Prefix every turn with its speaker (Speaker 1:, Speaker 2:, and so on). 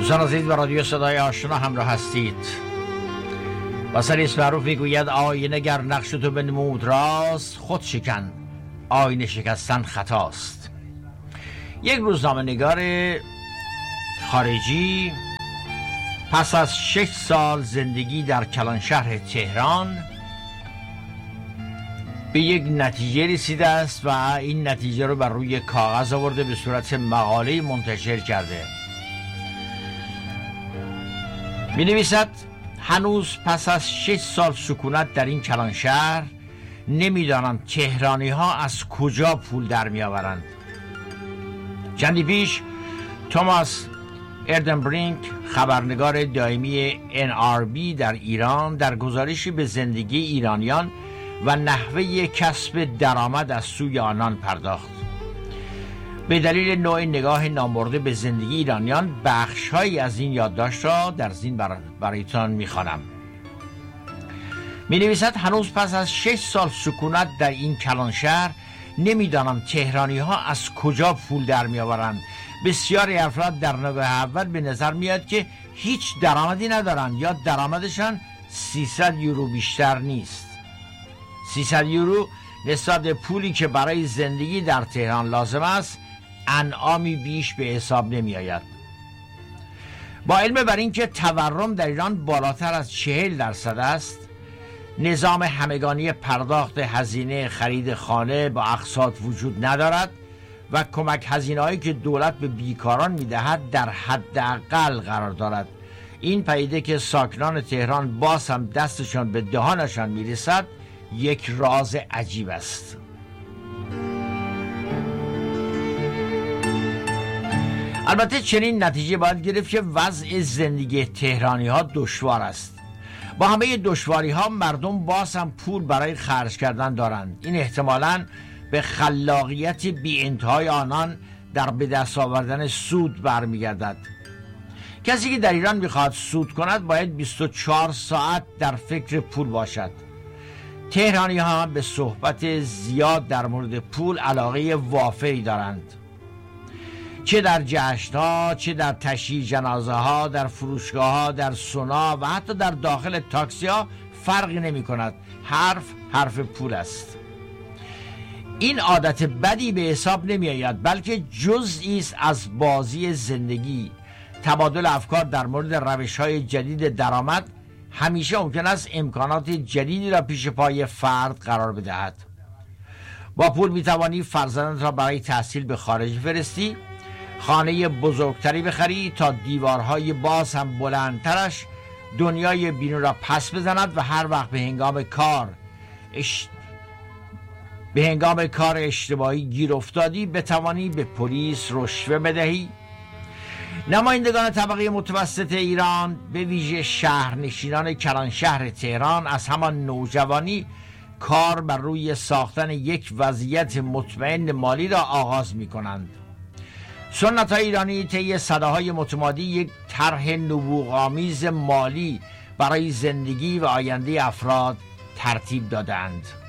Speaker 1: دوستان عزیز، به رادیو صدای آشنا همراه هستید. مثل معروف میگوید آینه گر نقش تو بنمود راست، خود شکن آینه شکستن خطاست. یک روزنامه نگار خارجی پس از 6 سال زندگی در کلانشهر تهران به یک نتیجه رسیده است و این نتیجه رو بر روی کاغذ آورده، به صورت مقاله منتشر کرده. می نویسد هنوز پس از 6 سال سکونت در این کلانشهر نمیدانند تهرانی ها از کجا پول در می آورند. چندی پیش توماس اردنبرینک، خبرنگار دائمی NRB در ایران، در گزارشی به زندگی ایرانیان و نحوه کسب درآمد از سوی آنان پرداخت. به دلیل نوع نگاه نامبرده به زندگی ایرانیان، بخش‌هایی از این یادداشت را در زین برایتان می‌خوانم. می‌نویسد هنوز پس از 6 سال سکونت در این کلانشهر نمی‌دانم تهرانی‌ها از کجا پول در می‌آورند. بسیاری افراد در نگاه اول به نظر میاد که هیچ درآمدی ندارند یا درآمدشان 300 یورو بیشتر نیست. 300 یورو نسبت به پولی که برای زندگی در تهران لازم است انعامی بیش به حساب نمی آید. با علم بر این که تورم در ایران بالاتر از 40% است، نظام همگانی پرداخت هزینه خرید خانه با اقساط وجود ندارد و کمک هزینه‌هایی که دولت به بیکاران می‌دهد در حداقل قرار دارد. این پدیده که ساکنان تهران باز هم دستشان به دهانشان می‌رسد یک راز عجیب است. البته چنین نتیجه باید گرفت که وضع زندگی تهرانی ها دشوار است. با همه دشواری ها مردم باز هم پول برای خرج کردن دارند. این احتمالاً به خلاقیت بی انتهای آنان در به دست آوردن سود برمیگردد. کسی که در ایران میخواد سود کند باید 24 ساعت در فکر پول باشد. تهرانی ها به صحبت زیاد در مورد پول علاقه وافری دارند. چه در جشن‌ها، چه در تشییع جنازه‌ها، در فروشگاه‌ها، در سونا و حتی در داخل تاکسی‌ها فرقی نمی‌کند. حرف پول است. این عادت بدی به حساب نمی‌آید، بلکه جزئی است از بازی زندگی. تبادل افکار در مورد روش‌های جدید درآمد همیشه ممکن است امکانات جدیدی را پیش پای فرد قرار بدهد. با پول می‌توانی فرزندت را برای تحصیل به خارج بفرستی، خانه بزرگتری بخری تا دیوارهای باز هم بلندترش دنیای بیرون را پس بزند و هر وقت به هنگام کار اشتباهی گیر افتادی بتوانی به پلیس رشوه بدهی. نمایندگان طبقه متوسط ایران، به ویژه شهرنشینان کلانشهر تهران، از همان نوجوانی کار بر روی ساختن یک وضعیت مطمئن مالی را آغاز می کنند. سنت های ایرانی طی سده‌های متمادی یک طرح نبوغ‌آمیز مالی برای زندگی و آینده افراد ترتیب دادند.